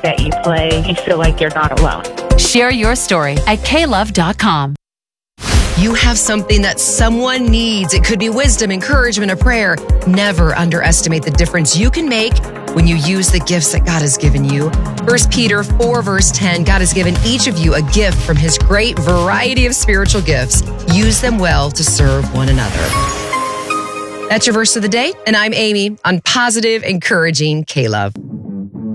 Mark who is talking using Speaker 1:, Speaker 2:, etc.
Speaker 1: that you play, you feel like you're not alone.
Speaker 2: Share your story at klove.com.
Speaker 3: You have something that someone needs. It could be wisdom, encouragement, or prayer. Never underestimate the difference you can make when you use the gifts that God has given you. 1 Peter 4, verse 10, God has given each of you a gift from his great variety of spiritual gifts. Use them well to serve one another. That's your verse of the day, and I'm Amy on Positive Encouraging K-Love.